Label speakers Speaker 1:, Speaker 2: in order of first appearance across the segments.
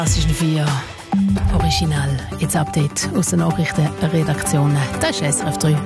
Speaker 1: Das ist ein 4 Original. Jetzt Update aus der Nachrichtenredaktion. Das ist SRF 3.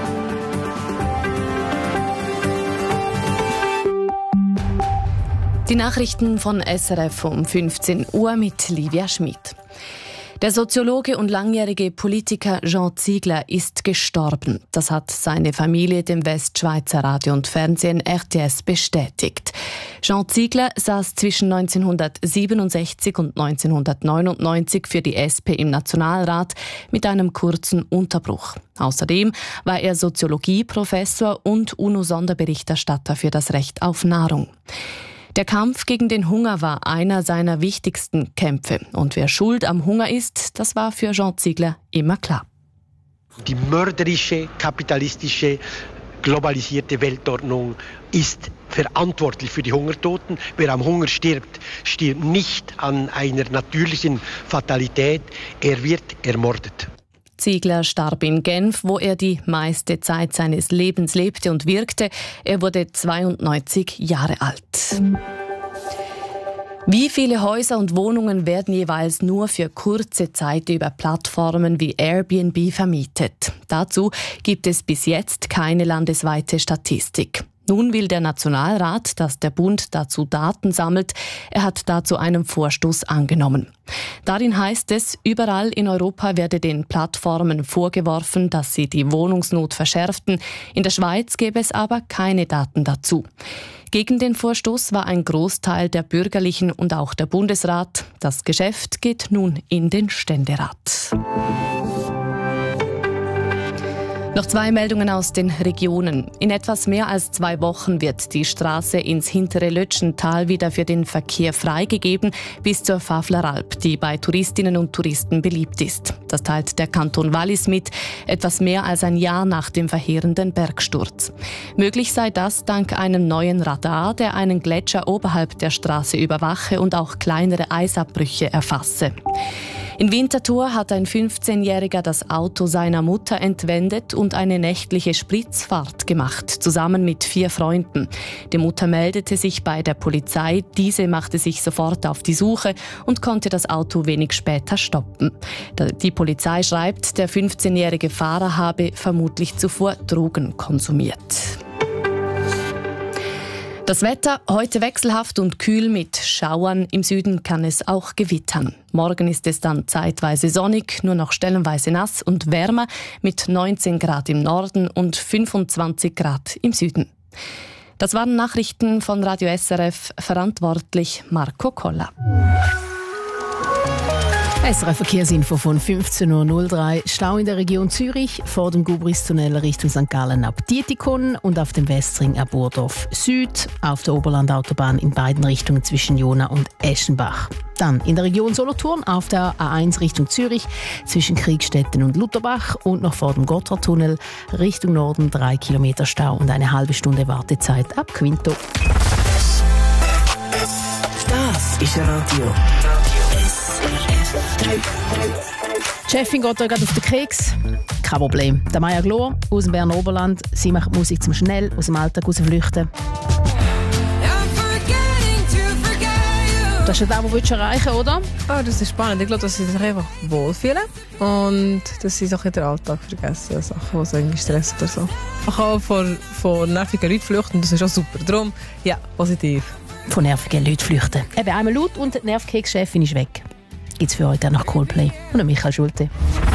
Speaker 1: Die Nachrichten von SRF um 15 Uhr mit Livia Schmid. Der Soziologe und langjährige Politiker Jean Ziegler ist gestorben. Das hat seine Familie dem Westschweizer Radio und Fernsehen RTS bestätigt. Jean Ziegler saß zwischen 1967 und 1999 für die SP im Nationalrat mit einem kurzen Unterbruch. Außerdem war er Soziologieprofessor und UNO-Sonderberichterstatter für das Recht auf Nahrung. Der Kampf gegen den Hunger war einer seiner wichtigsten Kämpfe. Und wer schuld am Hunger ist, das war für Jean Ziegler immer klar.
Speaker 2: Die mörderische, kapitalistische, globalisierte Weltordnung ist verantwortlich für die Hungertoten. Wer am Hunger stirbt, stirbt nicht an einer natürlichen Fatalität. Er wird ermordet.
Speaker 1: Ziegler starb in Genf, wo er die meiste Zeit seines Lebens lebte und wirkte. Er wurde 92 Jahre alt. Wie viele Häuser und Wohnungen werden jeweils nur für kurze Zeit über Plattformen wie Airbnb vermietet? Dazu gibt es bis jetzt keine landesweite Statistik. Nun will der Nationalrat, dass der Bund dazu Daten sammelt. Er hat dazu einen Vorstoß angenommen. Darin heißt es, überall in Europa werde den Plattformen vorgeworfen, dass sie die Wohnungsnot verschärften. In der Schweiz gäbe es aber keine Daten dazu. Gegen den Vorstoß war ein Großteil der Bürgerlichen und auch der Bundesrat. Das Geschäft geht nun in den Ständerat. Noch 2 Meldungen aus den Regionen. In etwas mehr als 2 Wochen wird die Straße ins hintere Lötschental wieder für den Verkehr freigegeben, bis zur Fafleralp, die bei Touristinnen und Touristen beliebt ist. Das teilt der Kanton Wallis mit, etwas mehr als ein Jahr nach dem verheerenden Bergsturz. Möglich sei das dank einem neuen Radar, der einen Gletscher oberhalb der Straße überwache und auch kleinere Eisabbrüche erfasse. In Winterthur hat ein 15-Jähriger das Auto seiner Mutter entwendet und eine nächtliche Spritzfahrt gemacht, zusammen mit 4 Freunden. Die Mutter meldete sich bei der Polizei, diese machte sich sofort auf die Suche und konnte das Auto wenig später stoppen. Die Polizei schreibt, der 15-jährige Fahrer habe vermutlich zuvor Drogen konsumiert. Das Wetter heute wechselhaft und kühl mit Schauern. Im Süden kann es auch gewittern. Morgen ist es dann zeitweise sonnig, nur noch stellenweise nass und wärmer mit 19 Grad im Norden und 25 Grad im Süden. Das waren Nachrichten von Radio SRF, verantwortlich Marco Koller.
Speaker 3: SRF Verkehrsinfo von 15.03 Uhr. Stau in der Region Zürich vor dem Gubristunnel Richtung St. Gallen ab Dietikon und auf dem Westring ab Burdorf Süd, auf der Oberlandautobahn in beiden Richtungen zwischen Jona und Eschenbach. Dann in der Region Solothurn auf der A1 Richtung Zürich zwischen Kriegstetten und Lutherbach und noch vor dem Gotthardtunnel Richtung Norden 3 Kilometer Stau und eine halbe Stunde Wartezeit ab Quinto.
Speaker 4: Das ist Radio.
Speaker 3: Die Chefin geht euch gerade auf den Keks. Kein Problem. Der Maja Glor aus dem Berner Oberland. Sie macht Musik zum schnell aus dem Alltag rausflüchten. Das ist ja das, was du erreichen willst, oder?
Speaker 5: Oh, das ist spannend. Ich glaube, dass sie sich einfach wohlfühlen und dass sie sich in den Alltag vergessen. Sachen, die so irgendwie Stress oder so. Man kann vor nervigen Leuten flüchten, das ist auch super. Darum, ja, positiv.
Speaker 3: Von nervigen Leuten flüchten. Eben einmal laut und die Nervkeks-Chefin ist weg. Gibt's für heute nach Coldplay und Michael Schulte.